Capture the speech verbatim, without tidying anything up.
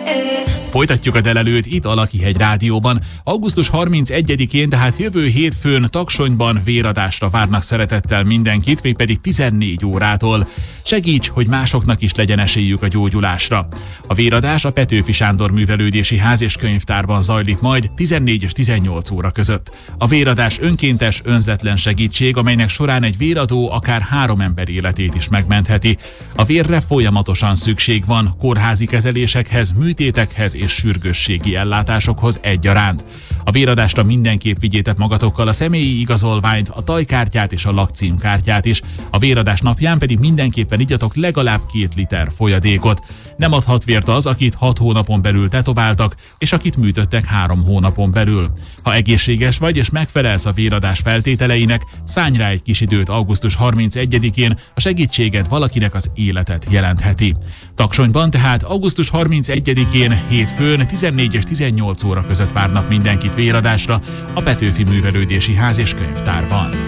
Folytatjuk a délelőtt itt a Lakihegy Rádióban. augusztus harmincegyedikén, tehát jövő hétfőn Taksonyban véradásra várnak szeretettel mindenkit, mégpedig tizennégy órától. Segíts, hogy másoknak is legyen esélyük a gyógyulásra. A véradás a Petőfi Sándor Művelődési Ház és Könyvtárban zajlik majd tizennégy és tizennyolc óra között. A véradás önkéntes, önzetlen segítség, amelynek során egy véradó akár három ember életét is megmentheti. A vérre folyamatosan szükség van, kórházi kezelésekhez, műtétekhez és sürgősségi ellátásokhoz egyaránt. A véradásra mindenképp vigyétek magatokkal a személyi igazolványt, a tajkártyát és a lakcímkártyát is. A véradás napján pedig mindenképpen igyatok legalább két liter folyadékot. Nem adhat vért az, akit hat hónapon belül tetováltak, és akit műtöttek három hónapon belül. Ha egészséges vagy és megfelelsz a véradás feltételeinek, szállj rá egy kis időt augusztus harmincegyedikén, a segítséged valakinek az életet jelentheti. Taksonyban tehát augusztus harmincegyedikén hétfőn tizennégy és tizennyolc óra között várnak mindenkit véradásra a Petőfi Művelődési Ház és Könyvtárban.